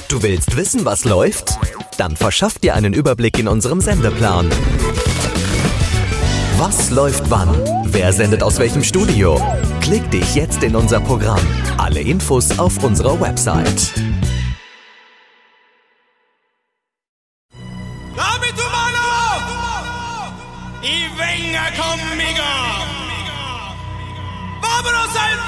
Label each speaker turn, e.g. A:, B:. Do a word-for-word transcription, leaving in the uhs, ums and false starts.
A: Du willst wissen, was läuft? Dann verschaff dir einen Überblick in unserem Sendeplan. Was läuft wann? Wer sendet aus welchem Studio? Klick dich jetzt in unser Programm. Alle Infos auf unserer Website.
B: Damit umano! I venga conmigo! Vámonos al